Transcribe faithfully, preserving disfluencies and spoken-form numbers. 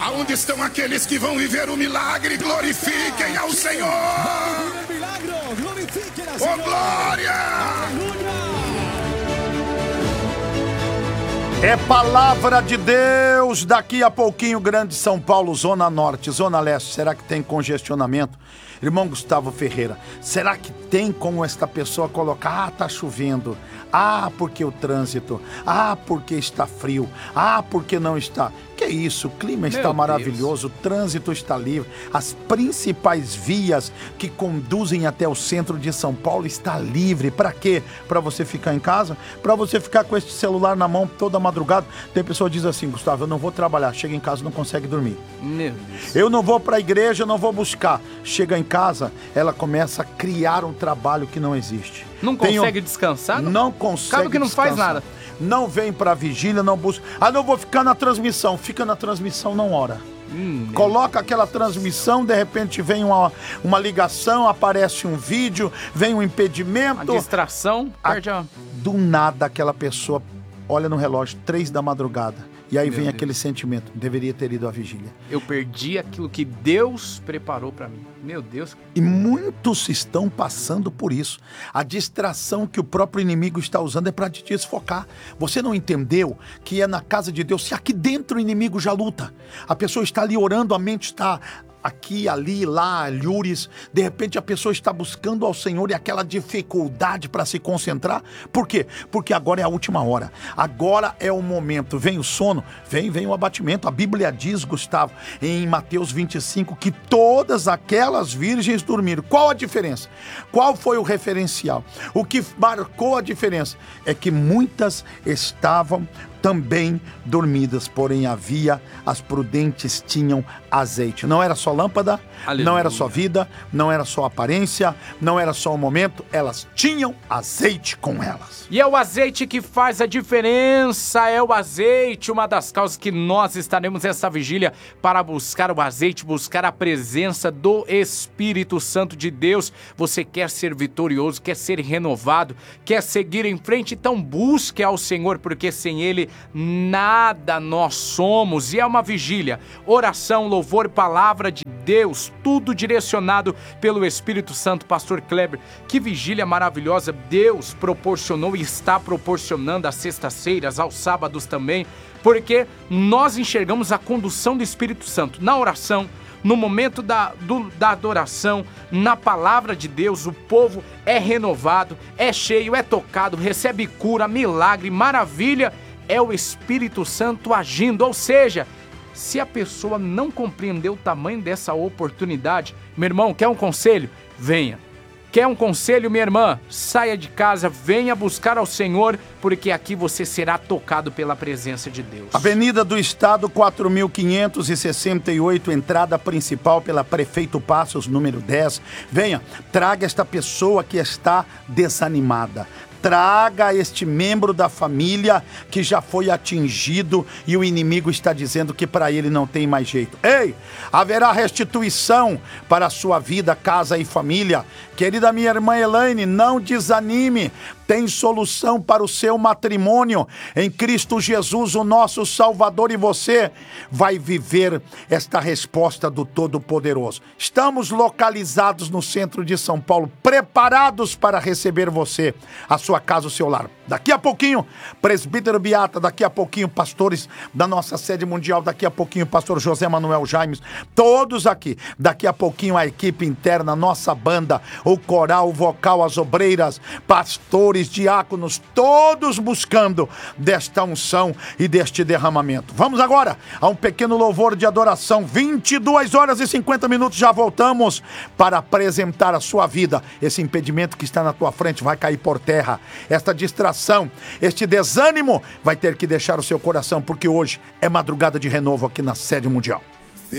Aonde estão aqueles que vão viver o milagre? Glorifiquem ao Senhor. Oh, glória! É palavra de Deus. Daqui a pouquinho, Grande São Paulo, Zona Norte, Zona Leste. Será que tem congestionamento? Irmão Gustavo Ferreira, será que tem como esta pessoa colocar? Ah, tá chovendo. Ah, porque o trânsito. Ah, porque está frio. Ah, porque não está. Que isso, o clima está maravilhoso, o trânsito está livre. As principais vias que conduzem até o centro de São Paulo está livre. Para quê? Para você ficar em casa? Para você ficar com esse celular na mão toda madrugada? Tem pessoa que diz assim: Gustavo, eu não vou trabalhar. Chega em casa, não consegue dormir. Meu Deus. Eu não vou para a igreja, não vou buscar. Chega em casa, ela começa a criar um trabalho que não existe. Não consegue um... descansar? Não, não consegue Acaba que não descansar. faz nada. Não vem pra vigília, não busca. Ah, não vou ficar na transmissão. Fica na transmissão, não ora. Hum, Coloca aquela transmissão, de repente vem uma, uma ligação, aparece um vídeo, vem um impedimento. A distração. Perde a... Do nada aquela pessoa olha no relógio, três da madrugada. E aí Meu vem Deus. aquele sentimento, deveria ter ido à vigília. Eu perdi aquilo que Deus preparou para mim. Meu Deus. E muitos estão passando por isso. A distração que o próprio inimigo está usando é para te desfocar. Você não entendeu que é na casa de Deus, se aqui dentro o inimigo já luta. A pessoa está ali orando, a mente está... aqui, ali, lá, alhures, de repente a pessoa está buscando ao Senhor e aquela dificuldade para se concentrar. Por quê? Porque agora é a última hora, agora é o momento. Vem o sono, vem, vem o abatimento. A Bíblia diz, Gustavo, em Mateus vinte e cinco, que todas aquelas virgens dormiram. Qual a diferença? Qual foi o referencial? O que marcou a diferença é que muitas estavam também dormidas, porém havia, as prudentes tinham azeite. Não era só lâmpada, Aleluia. Não era só vida, não era só aparência, não era só o momento, elas tinham azeite com elas. E é o azeite que faz a diferença, é o azeite, uma das causas que nós estaremos nessa vigília para buscar o azeite, buscar a presença do Espírito Santo de Deus. Você quer ser vitorioso, quer ser renovado, quer seguir em frente, então busque ao Senhor, porque sem Ele nada nós somos. E é uma vigília, oração, louvor, palavra de Deus, tudo direcionado pelo Espírito Santo. Pastor Kleber, que vigília maravilhosa Deus proporcionou e está proporcionando às sextas-feiras, aos sábados também, porque nós enxergamos a condução do Espírito Santo na oração, no momento da, do, da adoração, na palavra de Deus. O povo é renovado, é cheio, é tocado, recebe cura, milagre, maravilha. É o Espírito Santo agindo, ou seja, se a pessoa não compreendeu o tamanho dessa oportunidade, meu irmão, quer um conselho? Venha. Quer um conselho, minha irmã? Saia de casa, venha buscar ao Senhor, porque aqui você será tocado pela presença de Deus. Avenida do Estado, quatro mil quinhentos e sessenta e oito, entrada principal pela Prefeito Passos, número dez. Venha, traga esta pessoa que está desanimada. Traga este membro da família que já foi atingido e o inimigo está dizendo que para ele não tem mais jeito. Ei, haverá restituição para a sua vida, casa e família. Querida minha irmã Elaine, não desanime. Tem solução para o seu matrimônio. Em Cristo Jesus, o nosso Salvador, e você vai viver esta resposta do Todo-Poderoso. Estamos localizados no centro de São Paulo, preparados para receber você, a sua casa, o seu lar. Daqui a pouquinho, presbítero Beata, daqui a pouquinho, pastores da nossa sede mundial, daqui a pouquinho, pastor José Manuel Jaimes, todos aqui. Daqui a pouquinho, a equipe interna, nossa banda, o coral, o vocal, as obreiras, pastores, diáconos, todos buscando desta unção e deste derramamento. Vamos agora a um pequeno louvor de adoração. vinte e duas horas e cinquenta minutos, já voltamos para apresentar a sua vida. Esse impedimento que está na tua frente vai cair por terra. Esta distração, este desânimo vai ter que deixar o seu coração, porque hoje é madrugada de renovo aqui na Sede Mundial.